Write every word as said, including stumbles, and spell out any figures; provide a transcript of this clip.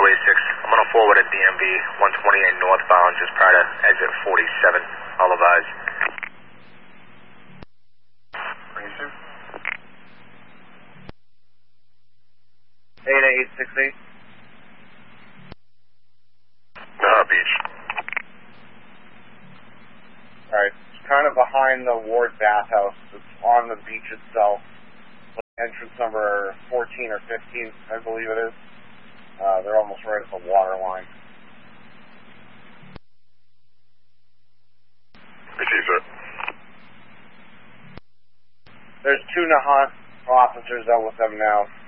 two eighty-six. I'm on a forward at D M V one twenty-eight northbound, just prior to exit forty-seven. All advised. eight eight six eight. Uh, beach. Alright, it's kind of behind the Ward bathhouse. It's on the beach itself. Entrance number fourteen or fifteen, I believe it is. Uh, they're almost right at the water line. Receive, sir. There's two Nahant officers out with them now.